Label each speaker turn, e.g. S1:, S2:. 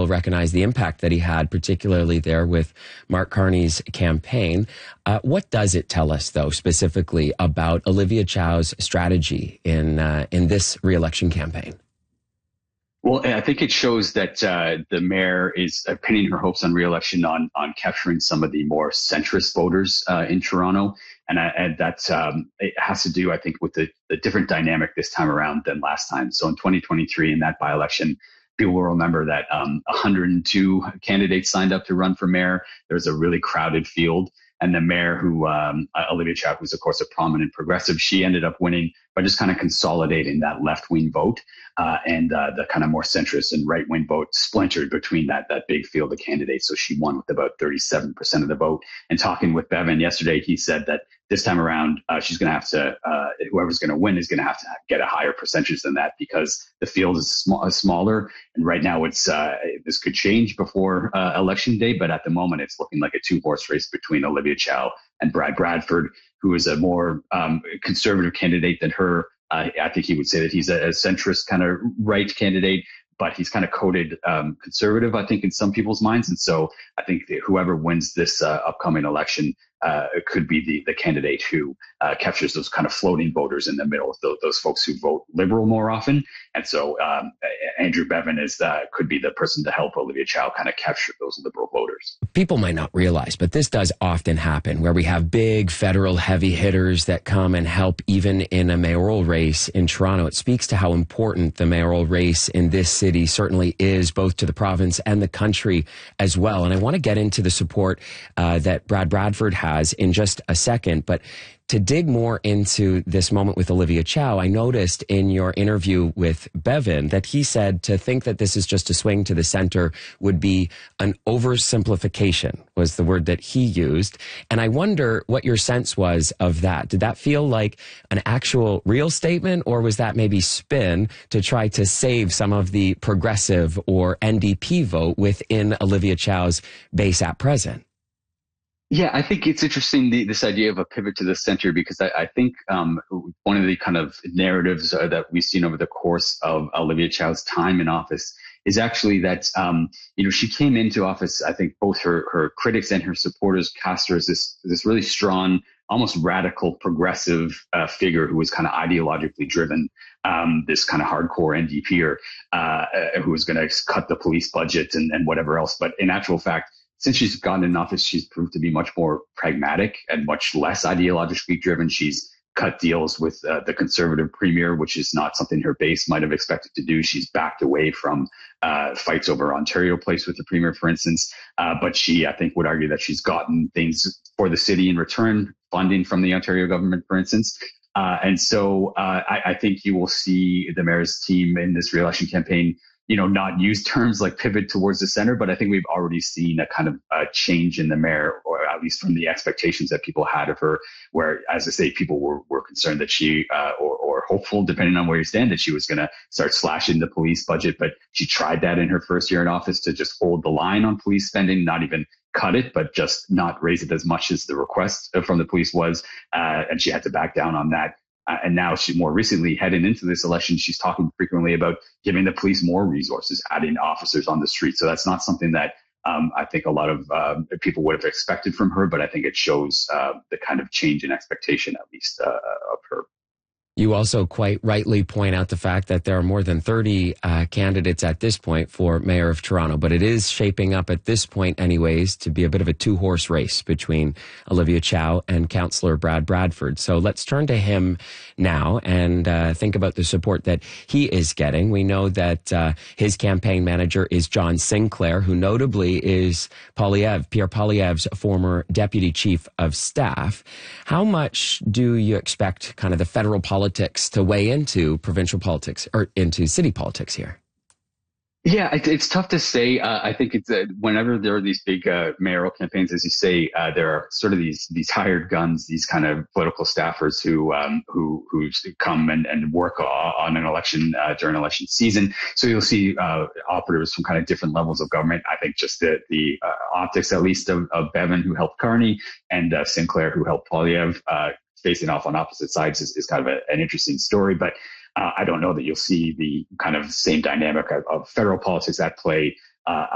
S1: recognize the impact that he had, particularly there with Mark Carney's campaign. What does it tell us, though, specifically about Olivia Chow's strategy in this re-election campaign?
S2: Well, I think it shows that the mayor is pinning her hopes on re-election on capturing some of the more centrist voters in Toronto. And that it has to do, I think, with the different dynamic this time around than last time. So in 2023, in that by-election, people will remember that 102 candidates signed up to run for mayor. There was a really crowded field. And the mayor, who Olivia Chow, who's of course a prominent progressive, she ended up winning by just kind of consolidating that left-wing vote, and the kind of more centrist and right-wing vote splintered between that big field of candidates. So she won with about 37% of the vote. And talking with Bevin yesterday, he said that this time around, she's going to have to, whoever's going to win is going to have to get a higher percentage than that, because the field is smaller. And right now this could change before election day, but at the moment it's looking like a two-horse race between Olivia Chow and Brad Bradford, who is a more conservative candidate than her. I think he would say that he's a centrist kind of right candidate, but he's kind of coded conservative, I think, in some people's minds. And so I think that whoever wins this upcoming election could be the candidate who captures those kind of floating voters in the middle, those folks who vote liberal more often. And so Andrew Bevin could be the person to help Olivia Chow kind of capture those liberal voters.
S1: People might not realize, but this does often happen where we have big federal heavy hitters that come and help even in a mayoral race in Toronto. It speaks to how important the mayoral race in this city certainly is, both to the province and the country as well. And I want to get into the support that Brad Bradford has in just a second, but to dig more into this moment with Olivia Chow, I noticed in your interview with Bevin that he said to think that this is just a swing to the center would be an oversimplification, was the word that he used. And I wonder what your sense was of that. Did that feel like an actual real statement, or was that maybe spin to try to save some of the progressive or NDP vote within Olivia Chow's base at present?
S2: Yeah, I think it's interesting, this idea of a pivot to the center, because I think one of the kind of narratives that we've seen over the course of Olivia Chow's time in office is actually that, she came into office, I think both her critics and her supporters cast her as this really strong, almost radical progressive figure who was kind of ideologically driven, this kind of hardcore NDPer who was going to cut the police budget and whatever else. But in actual fact, since she's gotten in office, she's proved to be much more pragmatic and much less ideologically driven. She's cut deals with the Conservative premier, which is not something her base might have expected to do. She's backed away from fights over Ontario Place with the premier, for instance. But she, I think, would argue that she's gotten things for the city in return, funding from the Ontario government, for instance. And so I think you will see the mayor's team in this re-election campaign not use terms like pivot towards the center, but I think we've already seen a kind of change in the mayor, or at least from the expectations that people had of her, where, as I say, people were concerned that she, or hopeful, depending on where you stand, that she was going to start slashing the police budget. But she tried that in her first year in office, to just hold the line on police spending, not even cut it, but just not raise it as much as the request from the police was. And she had to back down on that. And now she, more recently, heading into this election, she's talking frequently about giving the police more resources, adding officers on the street. So that's not something that I think a lot of people would have expected from her, but I think it shows the kind of change in expectation, at least, of her.
S1: You also quite rightly point out the fact that there are more than 30 candidates at this point for Mayor of Toronto, but it is shaping up at this point anyways to be a bit of a two-horse race between Olivia Chow and Councillor Brad Bradford. So let's turn to him now and think about the support that he is getting. We know that his campaign manager is John Sinclair, who notably is Pierre Poilievre's former deputy chief of staff. How much do you expect kind of the federal politics to weigh into provincial politics or into city politics here?
S2: Yeah, it's tough to say. I think it's whenever there are these big mayoral campaigns, as you say, there are sort of these hired guns, these kind of political staffers who come and work on an election during election season. So you'll see operatives from kind of different levels of government. I think just the optics, at least, of Bevin, who helped Carney, and Sinclair, who helped Poilievre, facing off on opposite sides is kind of an interesting story. But I don't know that you'll see the kind of same dynamic of federal politics at play